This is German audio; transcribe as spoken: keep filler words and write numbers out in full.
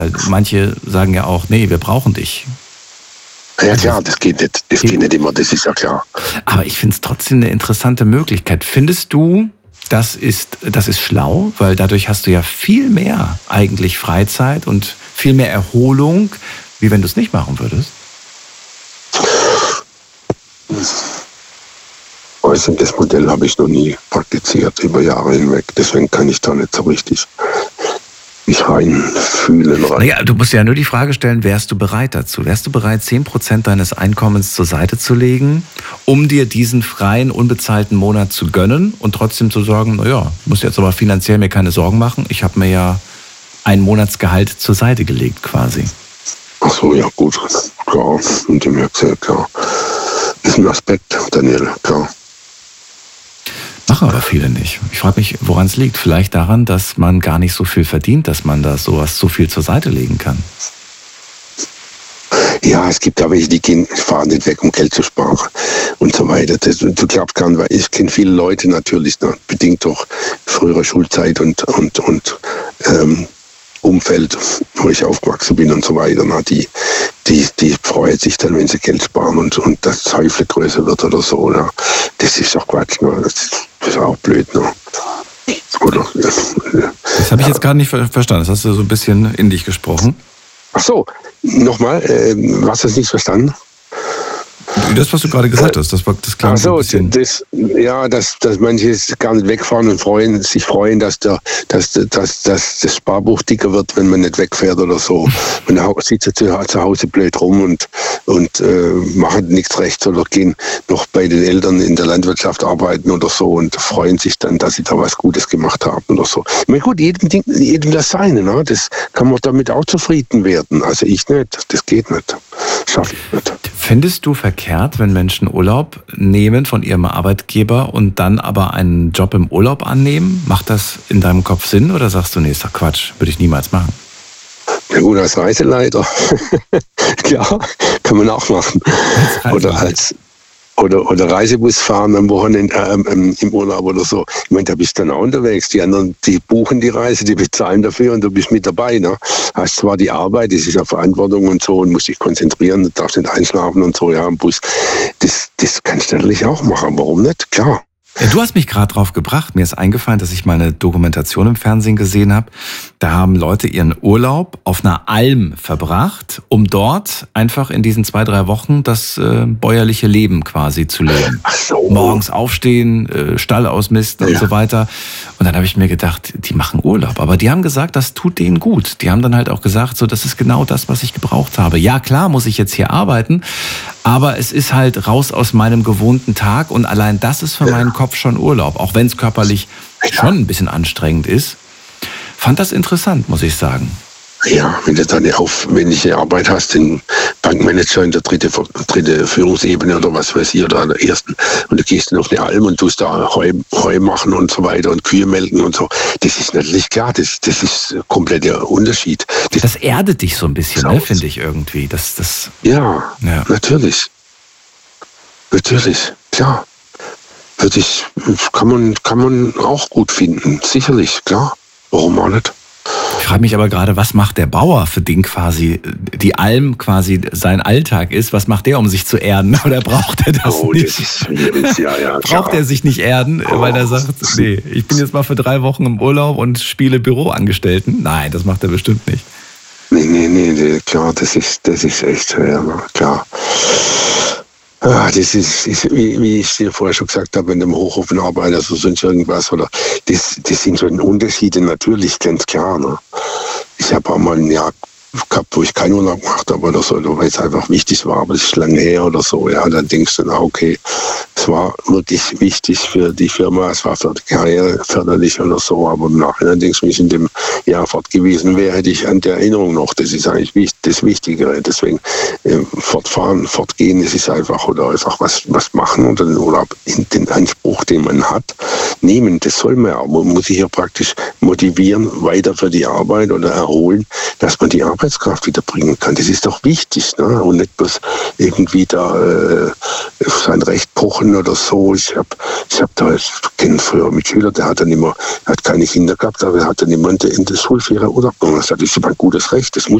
Manche sagen ja auch, nee, wir brauchen dich. Ja klar, das geht nicht, das geht nicht immer, das ist ja klar. Aber ich finde es trotzdem eine interessante Möglichkeit. Findest du, das ist, das ist schlau? Weil dadurch hast du ja viel mehr eigentlich Freizeit und viel mehr Erholung, wie wenn du es nicht machen würdest. Also das Modell habe ich noch nie praktiziert über Jahre hinweg, deswegen kann ich da nicht so richtig mich reinfühlen. Rein. Naja, du musst ja nur die Frage stellen, wärst du bereit dazu? Wärst du bereit, zehn Prozent deines Einkommens zur Seite zu legen, um dir diesen freien, unbezahlten Monat zu gönnen und trotzdem zu sagen, naja, ich muss jetzt aber finanziell mir keine Sorgen machen, ich habe mir ja ein Monatsgehalt zur Seite gelegt quasi. Ach so, ja gut, klar, und dem her gesagt, klar. Ist ein Aspekt, Daniel, klar. Machen aber viele nicht. Ich frage mich, woran es liegt. Vielleicht daran, dass man gar nicht so viel verdient, dass man da sowas so viel zur Seite legen kann. Ja, es gibt da welche, die gehen, fahren nicht weg, um Geld zu sparen und so weiter. Das, du glaubst gar nicht, weil ich kenne viele Leute natürlich, ne, bedingt durch frühere Schulzeit und, und, und ähm, Umfeld, wo ich aufgewachsen bin und so weiter, ne, die, die, die freuen sich dann, wenn sie Geld sparen und, und das Teufel größer wird oder so. Ne. Das ist doch Quatsch, ne. das, das ist auch blöd. Ne. Oder, ja, das habe ich jetzt gar nicht verstanden, das hast du so ein bisschen in dich gesprochen. Ach so, nochmal, äh, hast du das nicht verstanden? Das, was du gerade gesagt hast, das, war, das klang Ach so, so ein bisschen... das, ja, dass, dass manche gar nicht wegfahren und freuen, sich freuen, dass, der, dass, dass, dass das Sparbuch dicker wird, wenn man nicht wegfährt oder so. Und dann sitzen sie zu Hause blöd rum und, und äh, machen nichts rechts oder gehen noch bei den Eltern in der Landwirtschaft arbeiten oder so und freuen sich dann, dass sie da was Gutes gemacht haben oder so. Ich meine, gut, jedem, Ding, jedem das Seine, ne? Das kann man damit auch zufrieden werden. Also ich nicht, das geht nicht. Schaffe ich nicht. Findest du verkehrt, wenn Menschen Urlaub nehmen von ihrem Arbeitgeber und dann aber einen Job im Urlaub annehmen? Macht das in deinem Kopf Sinn oder sagst du, nee, ist doch Quatsch, würde ich niemals machen? Ja gut, als Reiseleiter, klar, kann man auch machen. Als oder als oder, oder Reisebus fahren am Wochenende äh, ähm, im Urlaub oder so. Ich meine, da bist du dann auch unterwegs. Die anderen, die buchen die Reise, die bezahlen dafür und du bist mit dabei. Ne? Hast zwar die Arbeit, das ist ja Verantwortung und so und musst dich konzentrieren, du darfst nicht einschlafen und so, ja, im Bus. Das, das kannst du natürlich auch machen. Warum nicht? Klar. Ja, du hast mich gerade drauf gebracht. Mir ist eingefallen, dass ich mal eine Dokumentation im Fernsehen gesehen habe. Da haben Leute ihren Urlaub auf einer Alm verbracht, um dort einfach in diesen zwei, drei Wochen das äh, bäuerliche Leben quasi zu leben. Ach so. Morgens aufstehen, äh, Stall ausmisten ja. und so weiter. Und dann habe ich mir gedacht, die machen Urlaub. Aber die haben gesagt, das tut denen gut. Die haben dann halt auch gesagt, so, das ist genau das, was ich gebraucht habe. Ja, klar muss ich jetzt hier arbeiten, aber es ist halt raus aus meinem gewohnten Tag und allein das ist für ja. meinen Kopf schon Urlaub, auch wenn es körperlich schon ein bisschen anstrengend ist. Fand das interessant, muss ich sagen. Ja, wenn du dann eine aufwendige Arbeit hast, den Bankmanager in der dritte, dritte Führungsebene oder was weiß ich, oder an der ersten, und du gehst dann auf eine Alm und tust da Heu, Heu machen und so weiter und Kühe melken und so, das ist natürlich klar, das, das ist komplett der Unterschied. Das, das erdet dich so ein bisschen, ne, finde ich irgendwie. Das, das, ja, ja, natürlich. Natürlich, klar. Würde ich, kann man, kann man auch gut finden, sicherlich, klar. Warum auch nicht? Ich frage mich aber gerade, was macht der Bauer, für den quasi die Alm quasi sein Alltag ist? Was macht der, um sich zu erden? Oder braucht er das oh, nicht? Das ist schwierig. Ja, ja, braucht er sich nicht erden, oh. weil er sagt, nee, ich bin jetzt mal für drei Wochen im Urlaub und spiele Büroangestellten? Nein, das macht er bestimmt nicht. Nee, nee, nee, klar, das ist, das ist echt schwer, klar. Ah, das ist, ist wie, wie ich dir vorher schon gesagt habe, in einem Hochofen arbeite, also sonst irgendwas, oder das, das sind schon Unterschiede natürlich, ganz klar. Ne? Ich habe auch mal ein Jahr gehabt, wo ich keinen Urlaub gemacht habe oder so, weil es einfach wichtig war, aber das ist lange her oder so. Ja, dann denkst du, na okay, es war wirklich wichtig für die Firma, es war für die Karriere förderlich oder so, aber im Nachhinein denkst du, wenn ich in dem Jahr fort gewesen wäre, hätte ich an der Erinnerung noch, das ist eigentlich das Wichtigere. Deswegen äh, fortfahren, fortgehen, es ist einfach, oder einfach was, was machen und den Urlaub, in den Anspruch, den man hat, nehmen. Das soll man auch. Man muss sich ja praktisch motivieren, weiter für die Arbeit oder erholen, dass man die Arbeitskraft wieder bringen kann. Das ist doch wichtig, ne? Und nicht bloß irgendwie da äh, sein Recht pochen oder so. Ich habe ich hab da, ich kenne früher mit Schülern, der hat dann immer, hat keine Kinder gehabt, aber er hat dann immer in der Schulferie Urlaub gemacht. Das ist aber ein gutes Recht. Das muss